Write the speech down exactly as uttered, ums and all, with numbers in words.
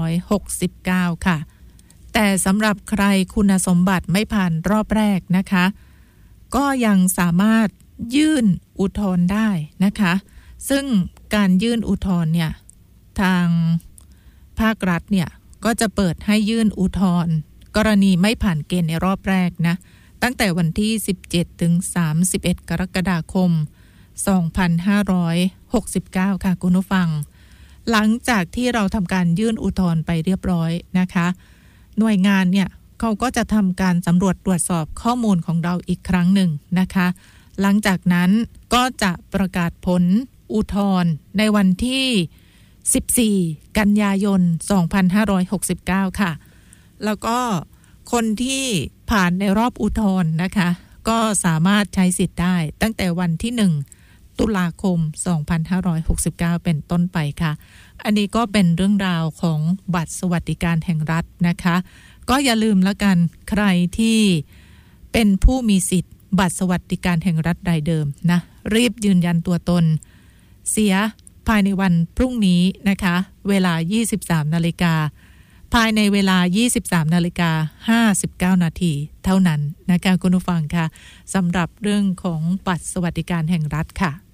อยหกสิบเก้าค่ะแต่สำหรับใครคุณสมบัติไม่ผ่านรอบแรกนะคะก็ยังสามารถยื่นอุทธรณ์ได้นะคะซึ่งการยื่นอุทธรณ์เนี่ยทางภาครัฐเนี่ยก็จะเปิดให้ยื่นอุทธรณ์กรณีไม่ผ่านเกณฑ์ในรอบแรกนะตั้งแต่วันที่สิบเจ็ดถึงสามสิบเอ็ดกรกฎาคมสองพันห้าร้อยหกสิบเก้าค่ะคุณผู้ฟังหลังจากที่เราทำการยื่นอุทธรณ์ไปเรียบร้อยนะคะหน่วยงานเนี่ยเขาก็จะทำการสำรวจตรวจสอบข้อมูลของเราอีกครั้งหนึ่งนะคะหลังจากนั้นก็จะประกาศผลอุทธรณ์ในวันที่สิบสี่กันยายนสองพันห้าร้อยหกสิบเก้าค่ะแล้วก็คนที่ผ่านในรอบอุทธรณ์นะคะก็สามารถใช้สิทธิ์ได้ตั้งแต่วันที่หนึ่งตุลาคมสองพันห้าร้อยหกสิบเก้าเป็นต้นไปค่ะอันนี้ก็เป็นเรื่องราวของบัตรสวัสดิการแห่งรัฐนะคะก็อย่าลืมละกันใครที่เป็นผู้มีสิทธิ์บัตรสวัสดิการแห่งรัฐรายเดิมนะรีบยืนยันตัวตนเสียภายในวันพรุ่งนี้นะคะเวลา ยี่สิบสามนาฬิกาภายในเวลา ยี่สิบสามนาฬิกาห้าสิบเก้านาทีเท่านั้นนะคะคุณผู้ฟังค่ะสำหรับเรื่องของบัตรสวัสดิการแห่งรัฐค่ะ